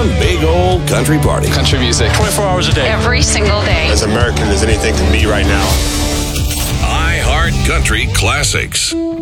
one big old country party. Country music. 24 hours a day. Every single day. As American as anything to me right now. iHeart Country Classics.